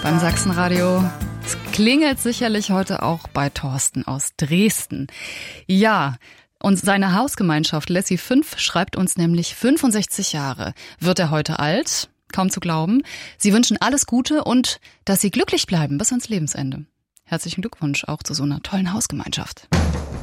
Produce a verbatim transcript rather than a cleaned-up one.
beim Sachsenradio. Es klingelt sicherlich heute auch bei Thorsten aus Dresden. Ja, und seine Hausgemeinschaft Lassie fünf schreibt uns nämlich fünfundsechzig Jahre. Wird er heute alt? Kaum zu glauben. Sie wünschen alles Gute und dass Sie glücklich bleiben bis ans Lebensende. Herzlichen Glückwunsch auch zu so einer tollen Hausgemeinschaft.